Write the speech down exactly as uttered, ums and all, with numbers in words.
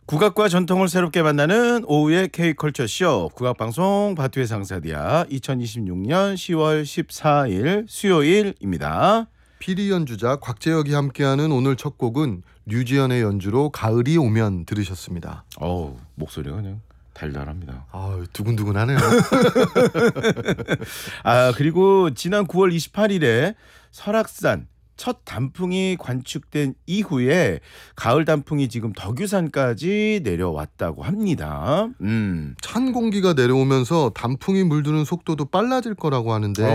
국악과 전통을 새롭게 만나는 오후의 K컬처쇼 국악방송 바투의 상사디아 이천이십육 년 시월 십사일 수요일입니다. 피리 연주자 곽재혁이 함께하는 오늘 첫 곡은 류지연의 연주로 가을이 오면 들으셨습니다. 어우, 목소리가 그냥 달달합니다. 아, 두근두근하네요. 아, 그리고 지난 구월 이십팔일에 설악산 첫 단풍이 관측된 이후에 가을 단풍이 지금 덕유산까지 내려왔다고 합니다. 음. 찬 공기가 내려오면서 단풍이 물드는 속도도 빨라질 거라고 하는데